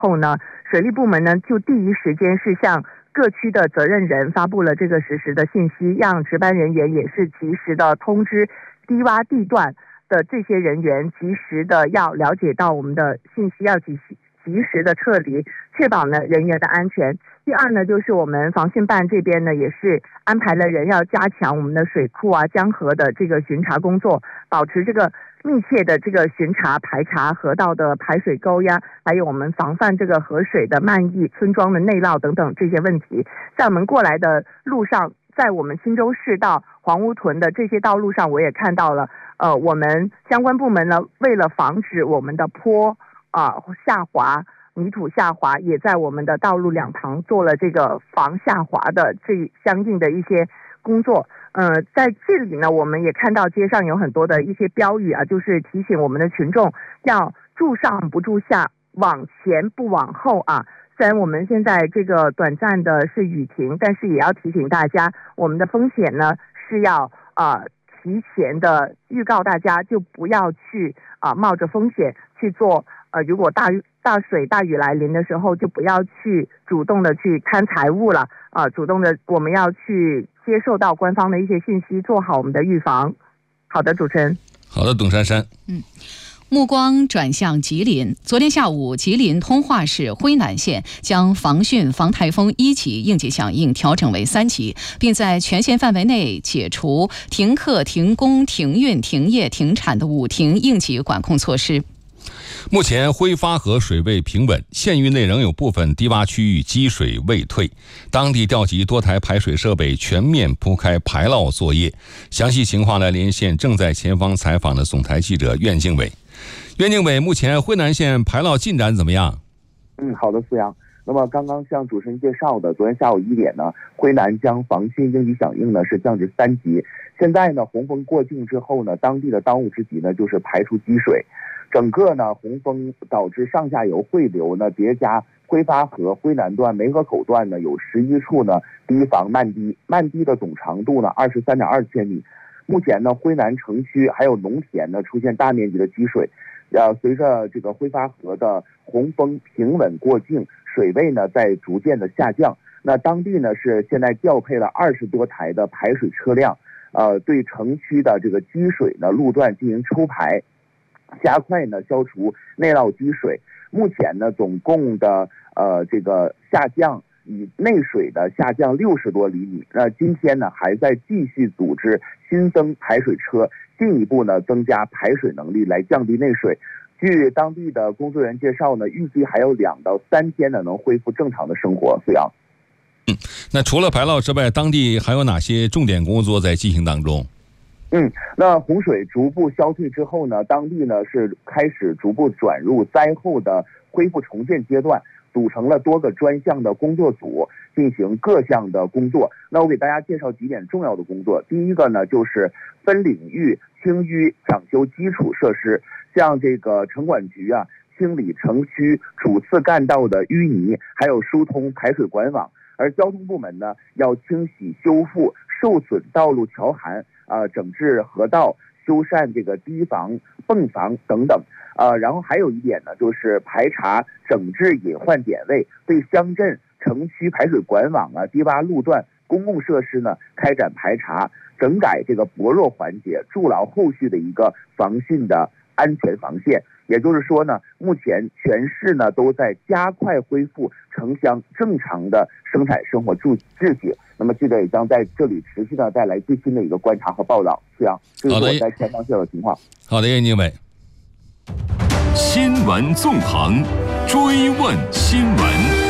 后呢，水利部门呢就第一时间是向各区的责任人发布了这个实时的信息，让值班人员也是及时的通知低洼地段的这些人员，及时的要了解到我们的信息，要及时的撤离，确保呢人员的安全。第二呢，就是我们防汛办这边呢，也是安排了人要加强我们的水库啊、江河的这个巡查工作，保持这个密切的这个巡查排查河道的排水沟呀，还有我们防范这个河水的漫溢、村庄的内涝等等这些问题。在我们过来的路上，在我们青州市到黄屋屯的这些道路上，我也看到了，我们相关部门呢，为了防止我们的坡下滑、泥土下滑，也在我们的道路两旁做了这个防下滑的这相应的一些工作。在这里呢，我们也看到街上有很多的一些标语啊，就是提醒我们的群众要住上不住下，往前不往后啊。虽然我们现在这个短暂的是雨停，但是也要提醒大家，我们的风险呢是要提前的预告大家，就不要去冒着风险去做如果大水大雨来临的时候，就不要去主动的去贪财物了主动的我们要去接受到官方的一些信息，做好我们的预防。好的，主持人。 好的，董珊珊。 目光转向吉林。昨天下午，吉林通化市辉南县将防汛防台风1级应急响应调整为3级，并在全县范围内解除停课、停工、停运、停业、停产的5停应急管控措施。 目前辉发河水位平稳，县域内仍有部分低洼区域积水未退，当地调集多台排水设备全面铺开排涝作业。详细情况来连线正在前方采访的总台记者苑敬伟。苑敬伟，目前辉南县排涝进展怎么样？ 好的，思阳。那么刚刚向主持人介绍的，昨天下午1点呢，辉南将防汛应急响应呢是降至3级。现在呢，洪峰过境之后呢，当地的当务之急呢就是排除积水。整个呢，洪峰导致上下游汇流呢叠加辉发河辉南段梅河口段呢有11处呢堤防漫堤的总长度呢23.2千米。目前呢，辉南城区还有农田呢出现大面积的积水。随着这个辉发河的洪峰平稳过境，水位呢在逐渐的下降。那当地呢是现在调配了20多台的排水车辆，对城区的这个积水呢路段进行抽排，加快呢消除内涝积水。目前呢，总共的这个下降以内水的下降60多厘米。那今天呢还在继续组织新增排水车，进一步呢增加排水能力来降低内水。据当地的工作人员介绍呢，预计还有2到3天呢能恢复正常的生活。孙阳。 那除了排涝之外，当地还有哪些重点工作在进行当中？ 那洪水逐步消退之后呢，当地呢是开始逐步转入灾后的恢复重建阶段，组成了多个专项的工作组，进行各项的工作。那我给大家介绍几点重要的工作。第一个呢，就是分领域清淤抢修基础设施，像这个城管局清理城区主次干道的淤泥，还有疏通排水管网。而交通部门呢，要清洗修复受损道路桥涵，整治河道，修缮这个堤防、泵房等等。然后还有一点呢，就是排查整治隐患点位，对乡镇、城区排水管网低洼路段、公共设施呢开展排查，整改这个薄弱环节，筑牢后续的一个防汛的安全防线。也就是说呢，目前全市呢都在加快恢复城乡正常的生产生活秩序。那么记者也将在这里持续的带来最新的一个观察和报道。这样，这是我在前方线的情况。 好的，叶宁伟。 新闻纵横，追问新闻。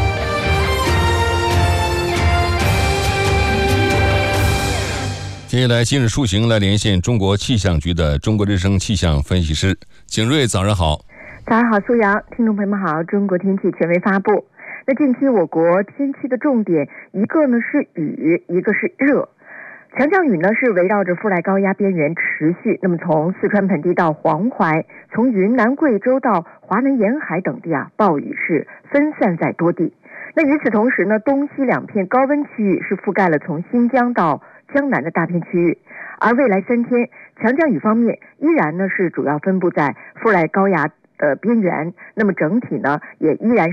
接下来今日出行来连线中国气象局的中国之声气象分析师景睿，早上好。 早上好，苏阳，听众朋友们好。中国天气权威发布。那近期我国天气的重点，一个呢是雨，一个是热。强降雨呢是围绕着副来高压边缘持续，那么从四川盆地到黄淮，从云南贵州到华南沿海等地暴雨是分散在多地。那与此同时呢，东西两片高温区域是覆盖了从新疆到江南的大片区域，而未来3天强降雨方面依然呢是主要分布在副来高压的边缘，那么整体呢也依然